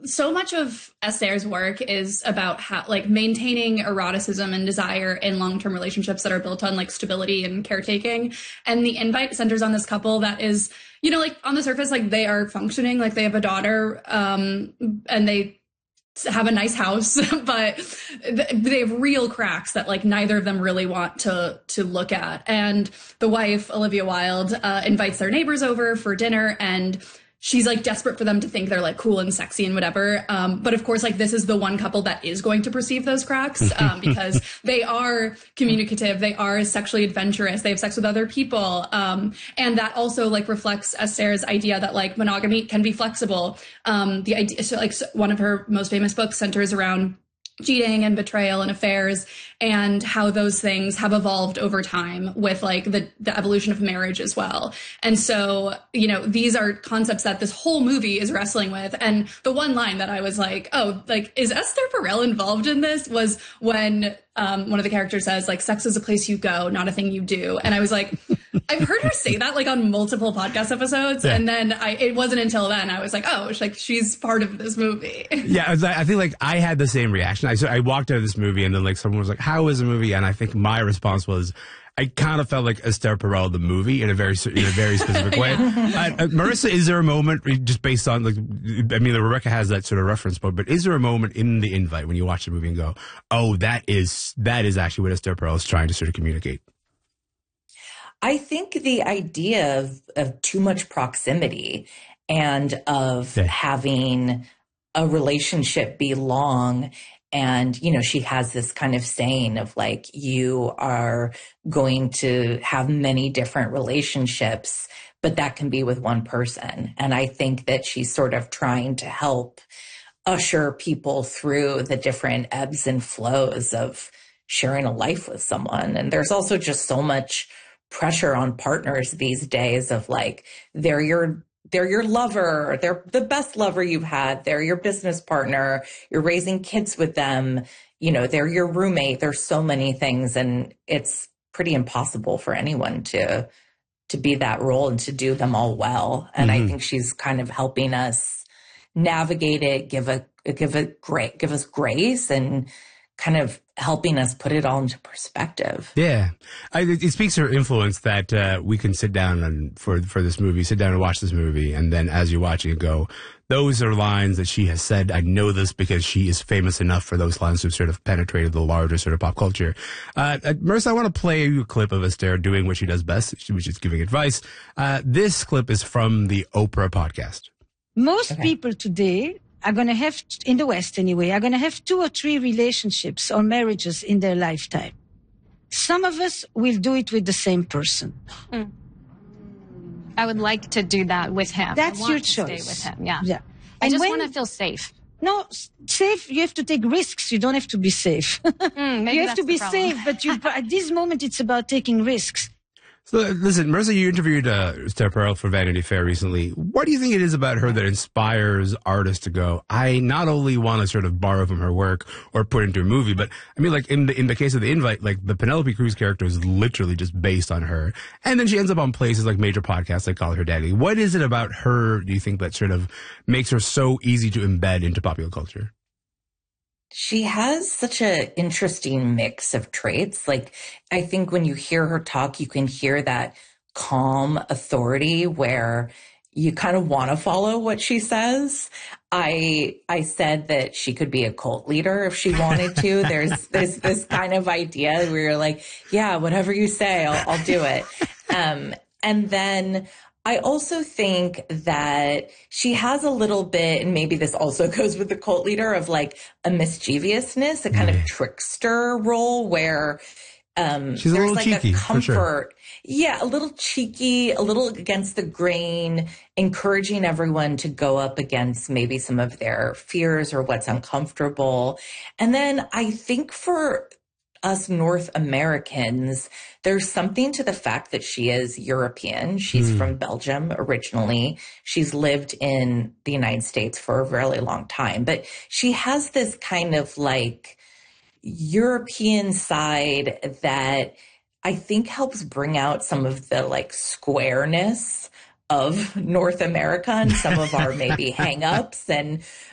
so much of Esther's work is about how, like, maintaining eroticism and desire in long-term relationships that are built on, like, stability and caretaking. And The Invite centers on this couple that is, you know, like, on the surface, like, they are functioning, like, they have a daughter, and they have a nice house, but they have real cracks that, like, neither of them really want to look at. And the wife, Olivia Wilde, invites their neighbors over for dinner, and she's, like, desperate for them to think they're, like, cool and sexy and whatever. But of course, like, this is the one couple that is going to perceive those cracks, because they are communicative, they are sexually adventurous, they have sex with other people. And that also, like, reflects Esther's idea that, like, monogamy can be flexible. The idea, so, like, one of her most famous books centers around cheating and betrayal and affairs, and how those things have evolved over time with, like, the evolution of marriage as well. And so, you know, these are concepts that this whole movie is wrestling with. And the one line that I was like, oh, like, is Esther Perel involved in this, was when one of the characters says, like, sex is a place you go, not a thing you do. And I was like, I've heard her say that, like, on multiple podcast episodes. Yeah. And then it wasn't until then I was like, oh, like, she's part of this movie. Yeah, I think, like, I had the same reaction. I walked out of this movie, and then, like, someone was like, how is the movie? And I think my response was, I kind of felt like Esther Perel, the movie, in a very specific way. Marissa, is there a moment, just based on, like, I mean, Rebecca has that sort of reference point, but is there a moment in The Invite when you watch the movie and go, oh, that is actually what Esther Perel is trying to sort of communicate? I think the idea of too much proximity and of having a relationship be long. And, you know, she has this kind of saying of, like, you are going to have many different relationships, but that can be with one person. And I think that she's sort of trying to help usher people through the different ebbs and flows of sharing a life with someone. And there's also just so much pressure on partners these days of, like, they're your lover, they're the best lover you've had, they're your business partner, you're raising kids with them, you know, they're your roommate. There's so many things, and it's pretty impossible for anyone to be that role and to do them all well. And I think she's kind of helping us navigate it, give us grace, and kind of helping us put it all into perspective. Yeah. It speaks to her influence that we can sit down and for this movie, sit down and watch this movie, and then as you're watching it go, those are lines that she has said. I know this because she is famous enough for those lines to have sort of penetrated the larger sort of pop culture. Marissa, I want to play you a clip of Esther doing what she does best, which is giving advice. This clip is from the Oprah podcast. Most people today are going to have, in the West anyway, are going to have 2 or 3 relationships or marriages in their lifetime. Some of us will do it with the same person. I would like to do that with him. That's your Stay choice. with him, yeah. I And just want to feel safe. No, safe, you have to take risks. You don't have to be safe. You have to be safe, but at this moment, it's about taking risks. So, listen, Marissa, you interviewed Esther Perel for Vanity Fair recently. What do you think it is about her that inspires artists to go, I not only want to sort of borrow from her work or put into a movie, but I mean, like, in the case of The Invite, like, the Penelope Cruz character is literally just based on her. And then she ends up on places like major podcasts like Call Her Daddy. What is it about her, do you think, that sort of makes her so easy to embed into popular culture? She has such an interesting mix of traits. Like, I think when you hear her talk, you can hear that calm authority where you kind of want to follow what she says. I said that she could be a cult leader if she wanted to. There's this kind of idea where you're like, yeah, whatever you say, I'll do it. And then I also think that she has a little bit, and maybe this also goes with the cult leader, of, like, a mischievousness, a kind of trickster role where she's there's like cheeky, a comfort. Sure. Yeah, a little cheeky, a little against the grain, encouraging everyone to go up against maybe some of their fears or what's uncomfortable. And then I think for us North Americans, there's something to the fact that she is European. She's from Belgium originally. She's lived in the United States for a really long time, but she has this kind of, like, European side that I think helps bring out some of the, like, squareness of North America and some of our maybe hangups. And